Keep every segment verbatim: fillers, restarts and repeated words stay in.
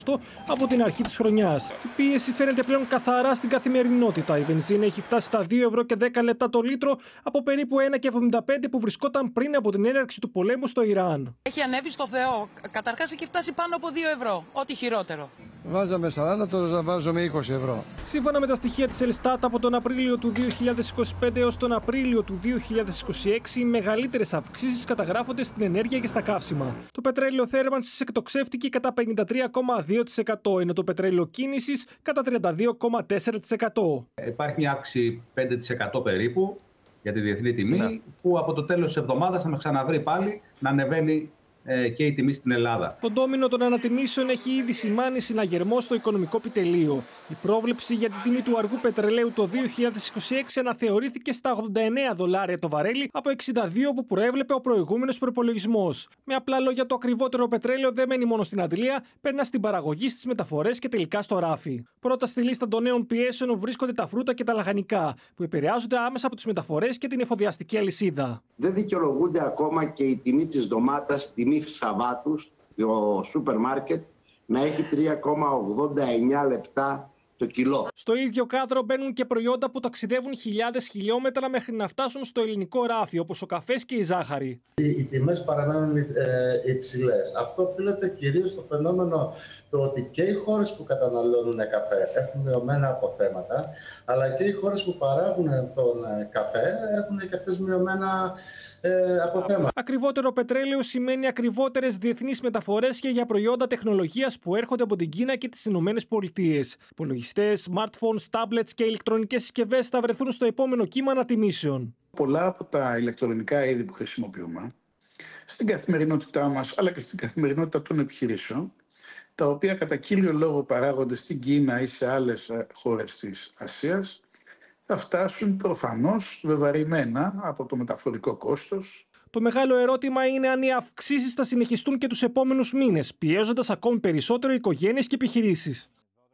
από την αρχή της χρονιάς. Η πίεση φαίνεται πλέον καθαρά στην καθημερινότητα. Η βενζίνη έχει φτάσει στα δύο ευρώ και δέκα λεπτά το λίτρο από περίπου ένα και εβδομήντα πέντε που βρισκόταν πριν από την έναρξη του πολέμου στο Ιράν. Έχει ανέβει στο Θεό. Καταρχάς έχει φτάσει πάνω από δύο ευρώ. Ό,τι χειρότερο. Βάζαμε σαράντα, τώρα βάζουμε είκοσι ευρώ. Σύμφωνα με τα στοιχεία της Ελστάτ, από τον Απρίλιο του δύο χιλιάδες είκοσι πέντε έως τον Απρίλιο του δύο χιλιάδες είκοσι έξι, οι μεγαλύτερες αυξήσεις καταγράφονται στην ενέργεια και στα καύσιμα. Το πετρέλαιο θέρμανσης εκτοξεύτηκε κατά πενήντα τρία κόμμα δύο τοις εκατό, ενώ το πετρέλαιο κίνησης κατά τριάντα δύο κόμμα τέσσερα τοις εκατό. Υπάρχει μια αύξηση πέντε τοις εκατό περίπου για τη διεθνή τιμή, ναι, που από το τέλος της εβδομάδας θα με ξαναβρει πάλι να ανεβαίνει και η τιμή στην Ελλάδα. Το ντόμινο των ανατιμήσεων έχει ήδη σημάνει συναγερμό στο οικονομικό επιτελείο. Η πρόβλεψη για την τιμή του αργού πετρελαίου το δύο χιλιάδες είκοσι έξι αναθεωρήθηκε στα ογδόντα εννέα δολάρια το βαρέλι από εξήντα δύο που προέβλεπε ο προηγούμενος προϋπολογισμός. Με απλά λόγια, το ακριβότερο πετρέλαιο δεν μένει μόνο στην αντλία, περνά στην παραγωγή, στις μεταφορές και τελικά στο ράφι. Πρώτα στη λίστα των νέων πιέσεων βρίσκονται τα φρούτα και τα λαχανικά, που επηρεάζονται άμεσα από τις μεταφορές και την εφοδιαστική αλυσίδα. Δεν δικαιολογούνται ακόμα και η τιμή της ντομάτας, τιμή Σαββάτου, το σούπερ μάρκετ, να έχει τρία κόμμα ογδόντα εννέα λεπτά το κιλό. Στο ίδιο κάδρο μπαίνουν και προϊόντα που ταξιδεύουν χιλιάδες χιλιόμετρα μέχρι να φτάσουν στο ελληνικό ράφι, όπως ο καφές και η ζάχαρη. Οι, οι τιμές παραμένουν ε, υψηλές. Αυτό οφείλεται κυρίως στο φαινόμενο το ότι και οι χώρες που καταναλώνουν καφέ έχουν μειωμένα αποθέματα, αλλά και οι χώρες που παράγουν τον καφέ έχουν και αυτές μειωμένα Ε, Ακριβότερο πετρέλαιο σημαίνει ακριβότερες διεθνείς μεταφορές και για προϊόντα τεχνολογίας που έρχονται από την Κίνα και τις Ηνωμένες Πολιτείες. Υπολογιστές, smartphones, tablets και ηλεκτρονικές συσκευές θα βρεθούν στο επόμενο κύμα ανατιμήσεων. Πολλά από τα ηλεκτρονικά είδη που χρησιμοποιούμε στην καθημερινότητά μας, αλλά και στην καθημερινότητα των επιχειρήσεων, τα οποία κατά κύριο λόγο παράγονται στην Κίνα ή σε άλλες χώρες της Ασίας, θα φτάσουν προφανώς βεβαρημένα από το μεταφορικό κόστος. Το μεγάλο ερώτημα είναι αν οι αυξήσεις θα συνεχιστούν και τους επόμενους μήνες, πιέζοντας ακόμη περισσότερο οικογένειες και επιχειρήσεις.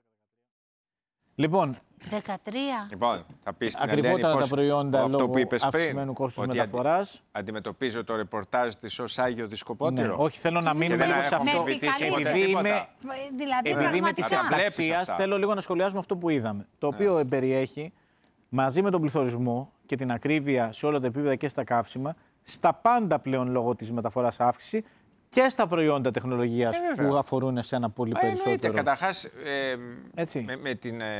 Λοιπόν, δεκατρία. Λοιπόν, θα πεις στην ακριβότερα Ελένη τα προϊόντα αυτό λόγω που είπες αυξημένου κόστους ότι μεταφοράς. αντι, αντιμετωπίζω το ρεπορτάζ της ως Άγιο Δισκοπότηρο. Ναι, όχι, θέλω να μείνουμε λίγο σε αυτό. Επειδή είμαι, δηλαδή, επειδή είμαι της αυταξίας, θέλω λίγο να σχολιάσουμε αυτό που είδαμε. Το οποίο ναι. εμπεριέχει, μαζί με τον πληθωρισμό και την ακρίβεια σε όλα τα επίπεδα και στα καύσιμα, στα πάντα πλέον λόγω της μεταφοράς αύξηση και στα προϊόντα τεχνολογίας ε, που αφορούν σε ένα πολύ Α, περισσότερο. Εννοείται. Καταρχάς, ε, με, με, την, ε,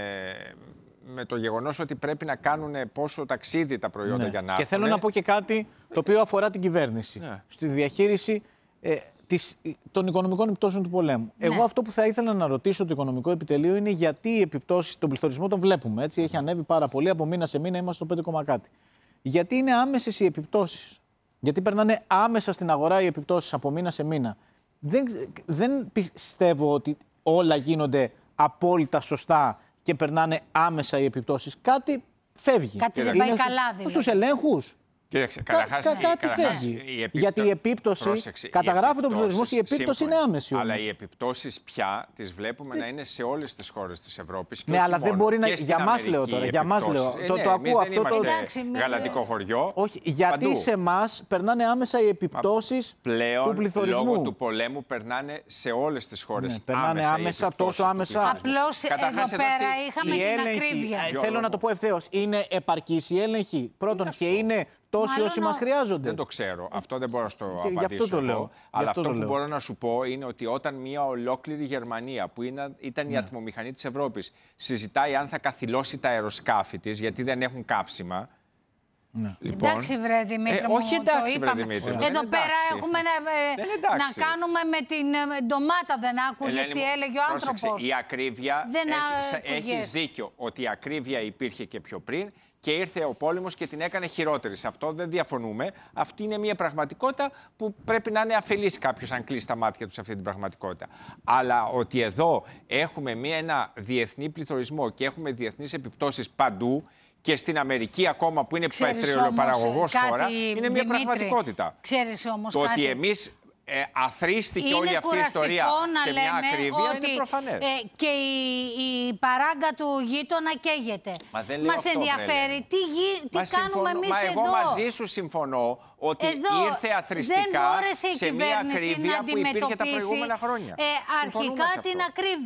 με το γεγονός ότι πρέπει να κάνουν πόσο ταξίδι τα προϊόντα ναι. για να Και έρθουν. θέλω να πω και κάτι το οποίο αφορά την κυβέρνηση. Ναι. Στη διαχείριση ε, της, των οικονομικών επιπτώσεων του πολέμου. Ναι. Εγώ αυτό που θα ήθελα να ρωτήσω το οικονομικό επιτελείο είναι γιατί οι επιπτώσεις, τον πληθωρισμό τον βλέπουμε. Έτσι, έχει ανέβει πάρα πολύ, από μήνα σε μήνα είμαστε στο πέντε κόμμα κάτι. Γιατί είναι άμεσες οι επιπτώσεις. Γιατί περνάνε άμεσα στην αγορά οι επιπτώσεις από μήνα σε μήνα. Δεν, δεν πιστεύω ότι όλα γίνονται απόλυτα σωστά και περνάνε άμεσα οι επιπτώσεις. Κάτι φεύγει. Κάτι δεν πάει καλά δηλαδή. Στους ελέγχους. Κοίταξε, καταρχάς, Κα, κάτι καταρχάς, φεύγει. Η επίπτω... Γιατί η επίπτωση, πρόσεξε, καταγράφει τον πληθωρισμό, η επίπτωση σύμφωνα, είναι άμεση όμως. Αλλά οι επιπτώσεις πια τις βλέπουμε Τι... να είναι σε όλες τις χώρες της Ευρώπης. Ναι, αλλά δεν μπορεί να. Για μας λέω τώρα. Για μας λέω. Ε, το, ναι, το ακούω αυτό το. Γαλατικό χωριό. Όχι, γιατί παντού. σε εμάς περνάνε άμεσα οι επιπτώσεις πλέον, του πληθωρισμού. Λόγω του πολέμου περνάνε σε όλες τις χώρες. Ναι, περνάνε άμεσα, άμεσα τόσο άμεσα. Απλώς εδώ πέρα είχαμε την ακρίβεια. Θέλω να το πω ευθέως. Είναι επαρκής η έλεγχη. Πρώτον, και είναι τόσοι όσοι μας χρειάζονται. Δεν το ξέρω. Αυτό δεν μπορώ να στο απαντήσω. Αυτό το λέω. Αλλά αυτό, αυτό που λέω. μπορώ να σου πω είναι ότι όταν μια ολόκληρη Γερμανία, που είναι, ήταν ναι. η ατμομηχανή της Ευρώπης, συζητάει αν θα καθυλώσει τα αεροσκάφη της, γιατί δεν έχουν καύσιμα. Ναι. Λοιπόν, εντάξει βρε Δημήτρη ε, μου, όχι εντάξει, το είπαμε. Βρε, Δημήτρη, εδώ πέρα έχουμε να, ε, να κάνουμε με την ε, ντομάτα, δεν άκουγες τι έλεγε ο άνθρωπος. Η ακρίβεια, δεν έχει, έχεις δίκιο ότι η ακρίβεια υπήρχε και πιο πριν και ήρθε ο πόλεμος και την έκανε χειρότερη. Σε αυτό δεν διαφωνούμε. Αυτή είναι μια πραγματικότητα που πρέπει να είναι αφελής κάποιος αν κλείσει τα μάτια του σε αυτή την πραγματικότητα. Αλλά ότι εδώ έχουμε μια, ένα διεθνή πληθωρισμό και έχουμε διεθνείς επιπτώσεις παντού, και στην Αμερική ακόμα που είναι πετρελαιοπαραγωγός χώρα, είναι μια Δημήτρη, πραγματικότητα. Ξέρεις όμως το κάτι. ότι εμείς ε, αθρίστηκε όλη αυτή η ιστορία σε μια ακρίβεια, ότι, είναι προφανές. Ε, και η, η παράγκα του γείτονα καίγεται. Μα δεν λέω Μας αυτό, ενδιαφέρει τι, γι, τι Μα κάνουμε εμείς μα εδώ. Εγώ μαζί σου συμφωνώ ότι εδώ ήρθε αθρηστικά δεν μπόρεσε η σε μια κυβέρνηση ακρίβεια να που υπήρχε τα αντιμετωπίσει προηγούμενα χρόνια. Ε, αρχικά την ακρίβεια.